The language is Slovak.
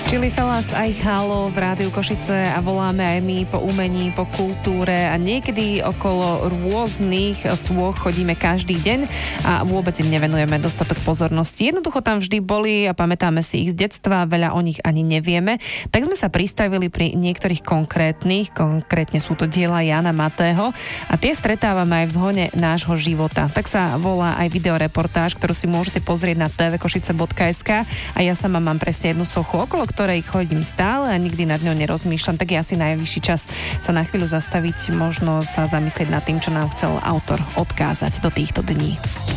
Chili Fellas aj Halo v Rádiu Košice a voláme aj my po umení, po kultúre a niekedy okolo rôznych sôch chodíme každý deň a vôbec im nevenujeme dostatok pozornosti. Jednoducho tam vždy boli a pamätáme si ich z detstva, veľa o nich ani nevieme. Tak sme sa pristavili pri niektorých konkrétne sú to diela Jána Matého a tie stretávame aj v zhone nášho života. Tak sa volá aj videoreportáž, ktorú si môžete pozrieť na tvkošice.sk a ja sama mám presne jednu sochu, okolo ktorej chodím stále a nikdy nad ňou nerozmýšľam, tak je asi najvyšší čas sa na chvíľu zastaviť, možno sa zamyslieť nad tým, čo nám chcel autor odkázať do týchto dní.